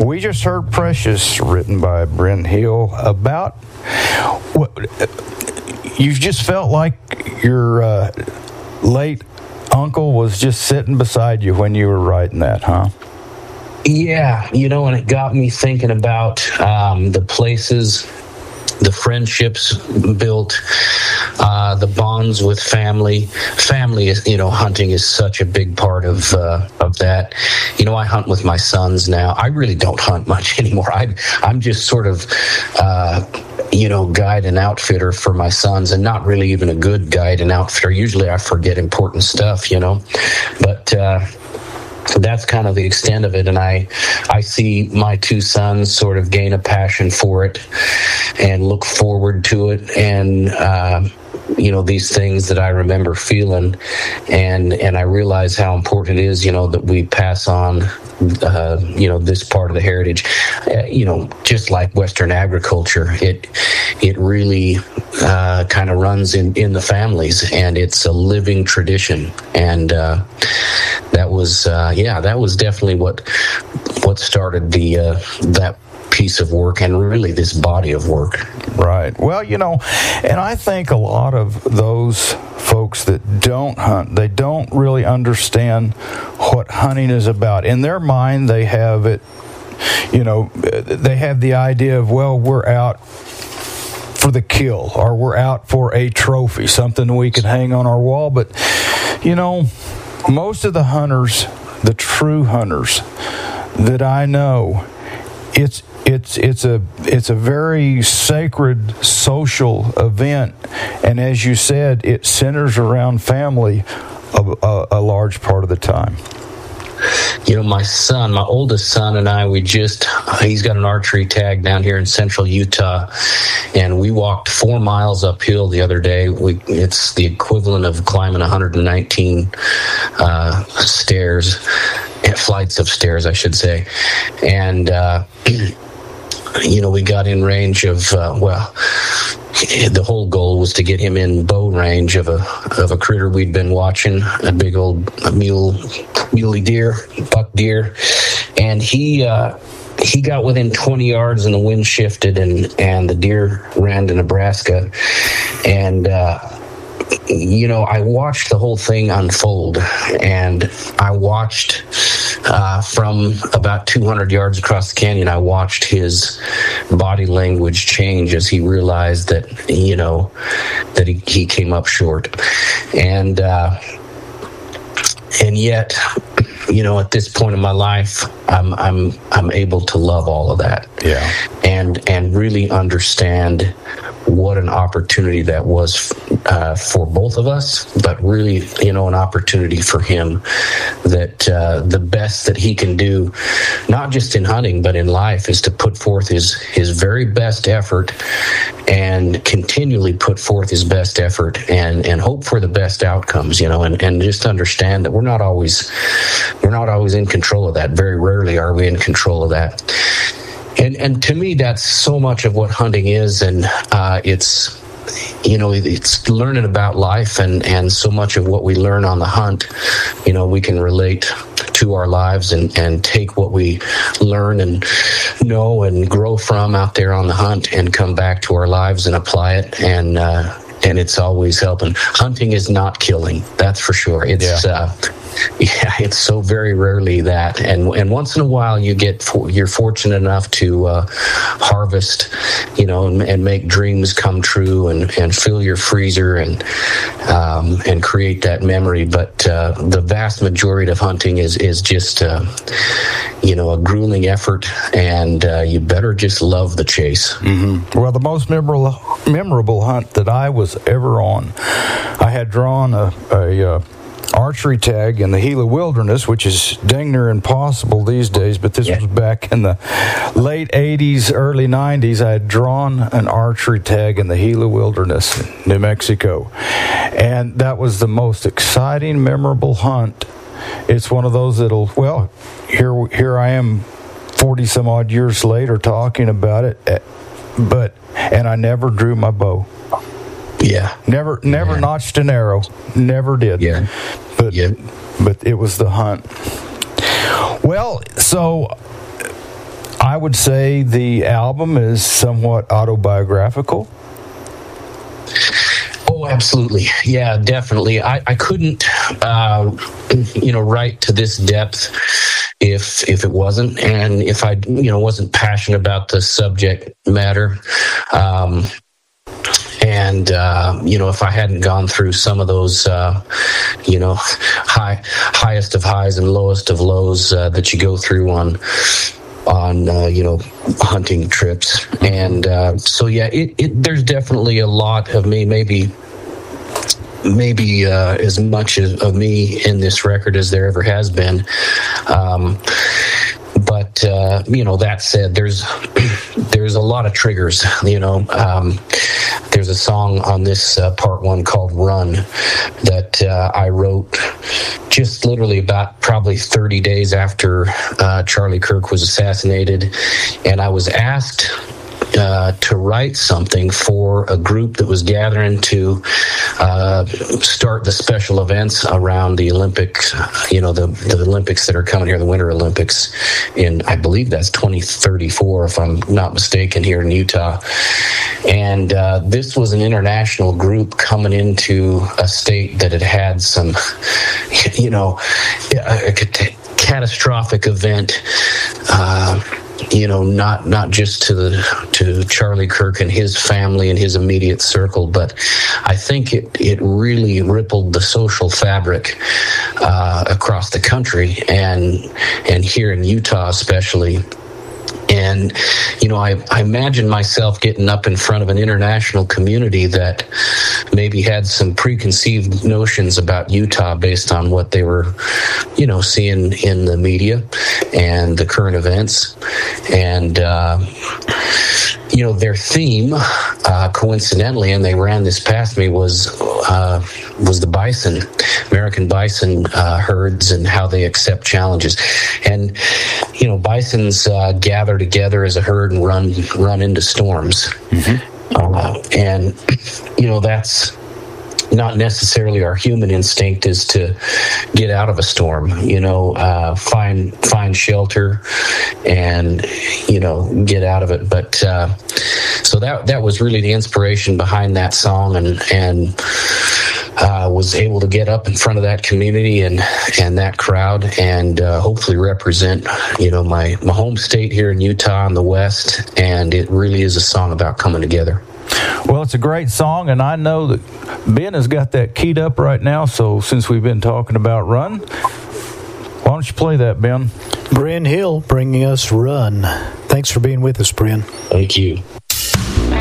We just heard Precious, written by Brent Hill, about what you just felt like your late uncle was just sitting beside you when you were writing that, huh? Yeah, and it got me thinking about the places, the friendships built, the bonds with family. Family is, hunting is such a big part of that. I hunt with my sons now. I really don't hunt much anymore. I'm just sort of, guide and outfitter for my sons, and not really even a good guide and outfitter. Usually I forget important stuff, but that's kind of the extent of it. And I see my two sons sort of gain a passion for it and look forward to it. And, these things that I remember feeling, and I realize how important it is, that we pass on, this part of the heritage, just like Western agriculture, it really kind of runs in the families, and it's a living tradition. And that was definitely what started that piece of work, and really this body of work. Right. Well, and I think a lot of those folks that don't hunt, they don't really understand what hunting is about. In their mind, they have it, they have the idea of, well, we're out for the kill, or we're out for a trophy, something we can hang on our wall. But, most of the hunters, the true hunters that I know, it's a very sacred social event, and as you said, it centers around family a large part of the time. My oldest son and I, he's got an archery tag down here in central Utah, and we walked 4 miles uphill the other day. It's the equivalent of climbing 119 flights of stairs, I should say. And, we got in range of, the whole goal was to get him in bow range of a critter we'd been watching, a big old muley deer, buck deer. And he got within 20 yards and the wind shifted, and the deer ran to Nebraska. And, I watched the whole thing unfold, and I watched from about 200 yards across the canyon, I watched his body language change as he realized that, that he came up short. And yet, at this point in my life, I'm able to love all of that. Yeah. And really understand what an opportunity that was for both of us, but really, an opportunity for him that the best that he can do, not just in hunting, but in life, is to put forth his very best effort, and continually put forth his best effort, and hope for the best outcomes, and just understand that we're not always in control of that. Very rarely are we in control of that. And to me, that's so much of what hunting is, and it's learning about life, and so much of what we learn on the hunt, we can relate to our lives and take what we learn and know and grow from out there on the hunt, and come back to our lives and apply it, and it's always helping. Hunting is not killing, that's for sure. It's so very rarely that, and once in a while you're fortunate enough to harvest, and make dreams come true, and fill your freezer and create that memory. But the vast majority of hunting is just a grueling effort, and you better just love the chase. Mm-hmm. Well, the most memorable hunt that I was ever on, I had drawn a archery tag in the Gila Wilderness, which is dang near impossible these days, but this was back in the late 80s, early 90s. I had drawn an archery tag in the Gila Wilderness, New Mexico, and that was the most exciting, memorable hunt. It's one of those that'll, here I am 40 some odd years later talking about it, and I never drew my bow. Yeah. Never notched an arrow. Never did. Yeah. But it was the hunt. Well, so I would say the album is somewhat autobiographical. Oh, absolutely. Yeah, definitely. I couldn't, write to this depth if it wasn't, and if I, wasn't passionate about the subject matter. If I hadn't gone through some of those, highest of highs and lowest of lows that you go through on hunting trips. And there's definitely a lot of me, maybe as much of me in this record as there ever has been. But that said, there's a lot of triggers. There's a song on this part one called "Run" that I wrote just literally about probably 30 days after Charlie Kirk was assassinated, and I was asked to write something for a group that was gathering to start the special events around the Olympics, the Olympics that are coming here, the Winter Olympics, in, I believe that's 2034, if I'm not mistaken, here in Utah. And this was an international group coming into a state that had some, a catastrophic event. Not just to Charlie Kirk and his family and his immediate circle, but I think it really rippled the social fabric across the country and here in Utah especially. And, I imagine myself getting up in front of an international community that maybe had some preconceived notions about Utah based on what they were, seeing in the media and the current events. And, their theme, coincidentally, and they ran this past me, was the bison, American bison herds, and how they accept challenges. And bisons gather together as a herd and run into storms. Mm-hmm. That's not necessarily our human instinct is to get out of a storm, find shelter and, get out of it. But, so that was really the inspiration behind that song, and was able to get up in front of that community and that crowd and hopefully represent, my home state here in Utah in the West. And it really is a song about coming together. Well, it's a great song, and I know that Ben has got that keyed up right now, so since we've been talking about Run, why don't you play that, Ben? Bren Hill bringing us Run. Thanks for being with us, Bren. Thank you.